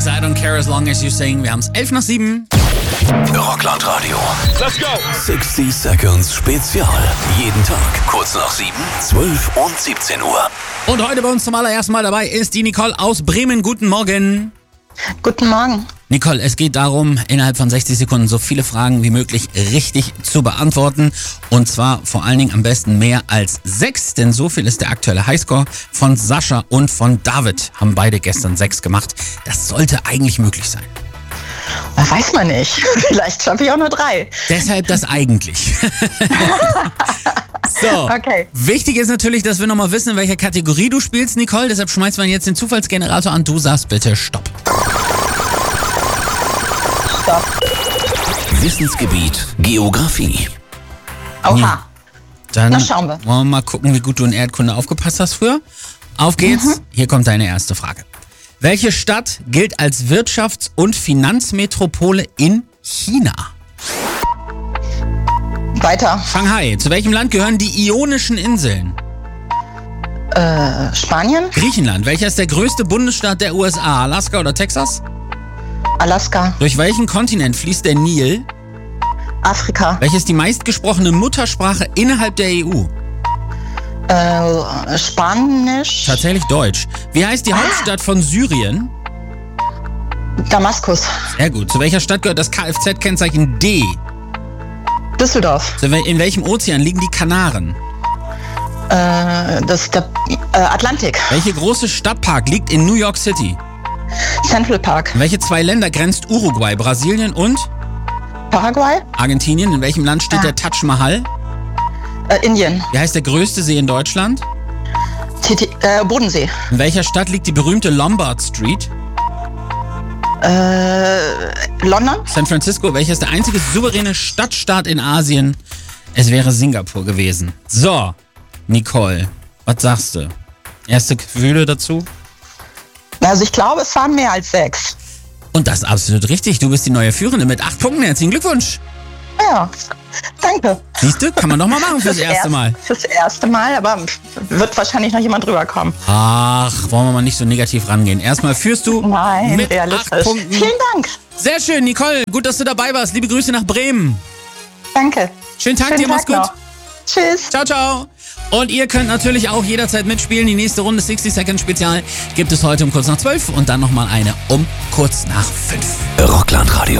I don't care as long as you sing. Wir haben es 11:07. Rockland Radio. Let's go! 60 Seconds Spezial. Jeden Tag kurz nach 7, 12 und 17 Uhr. Und heute bei uns zum allerersten Mal dabei ist die Nicole aus Bremen. Guten Morgen. Guten Morgen. Nicole, es geht darum, innerhalb von 60 Sekunden so viele Fragen wie möglich richtig zu beantworten. Und zwar vor allen Dingen am besten mehr als 6, denn so viel ist der aktuelle Highscore. Von Sascha und von David haben beide gestern 6 gemacht. Das sollte eigentlich möglich sein. Weiß man nicht. Vielleicht schaffe ich auch nur 3. Deshalb das eigentlich. So, Okay. Wichtig ist natürlich, dass wir nochmal wissen, in welcher Kategorie du spielst, Nicole. Deshalb schmeißen wir jetzt den Zufallsgenerator an. Du sagst bitte Stopp. Stopp. Wissensgebiet Geografie. Oha. Dann Na, schauen wir. wollen wir mal gucken, wie gut du in Erdkunde aufgepasst hast früher. Auf geht's. Hier kommt deine erste Frage. Welche Stadt gilt als Wirtschafts- und Finanzmetropole in China? Weiter. Shanghai. Zu welchem Land gehören die Ionischen Inseln? Spanien? Griechenland. Welcher ist der größte Bundesstaat der USA? Alaska oder Texas? Alaska? Durch welchen Kontinent fließt der Nil? Afrika? Welche ist die meistgesprochene Muttersprache innerhalb der EU? Spanisch? Tatsächlich Deutsch. Wie heißt die Hauptstadt von Syrien? Damaskus? Sehr gut. Zu welcher Stadt gehört das Kfz-Kennzeichen D? Düsseldorf? In welchem Ozean liegen die Kanaren? Das ist der Atlantik? Welche große Stadtpark liegt in New York City? Central Park? In welche 2 Länder grenzt Uruguay? Brasilien und Paraguay? Argentinien. In welchem Land steht der Taj Mahal? Indien? Wie heißt der größte See in Deutschland? Bodensee? In welcher Stadt liegt die berühmte Lombard Street? London? San Francisco. Welcher ist der einzige souveräne Stadtstaat in Asien? Es wäre Singapur gewesen. So, Nicole, was sagst du? Erste Gefühle dazu? Also ich glaube, es waren mehr als 6. Und das ist absolut richtig. Du bist die neue Führende mit 8 Punkten. Herzlichen Glückwunsch. Ja, danke. Siehst du, kann man doch mal machen fürs erste Mal. Fürs erste Mal, aber wird wahrscheinlich noch jemand drüber kommen. Ach, wollen wir mal nicht so negativ rangehen. Erstmal führst du Nein, mit 8 realistisch. Punkten. Vielen Dank. Sehr schön, Nicole. Gut, dass du dabei warst. Liebe Grüße nach Bremen. Danke. Schönen Tag Schönen dir, mach's Tag gut. noch. Tschüss. Ciao, ciao. Und ihr könnt natürlich auch jederzeit mitspielen. Die nächste Runde 60 Seconds Spezial gibt es heute um kurz nach 12 und dann nochmal eine um kurz nach 5. Rockland Radio.